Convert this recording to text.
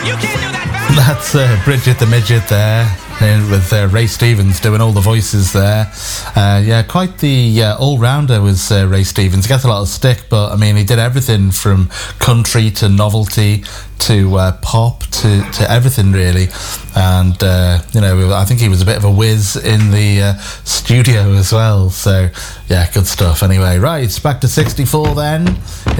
That's Bridget the Midget there, with Ray Stevens doing all the voices there. Yeah, quite the all-rounder was Ray Stevens. He gets a lot of stick, but I mean, he did everything from country to novelty to pop to everything really. And you know, I think he was a bit of a whiz in the studio as well. So yeah, good stuff. Anyway, right, it's back to 64 then.